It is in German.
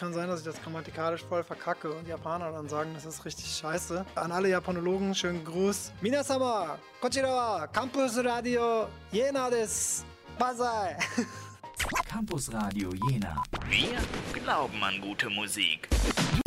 kann sein, dass ich das grammatikalisch voll verkacke und Japaner dann sagen, das ist richtig scheiße. An alle Japanologen, schönen Gruß. Minasama, konnichiwa wa Campus Radio Jena desu. Banzai. Campus Radio Jena. Wir glauben an gute Musik.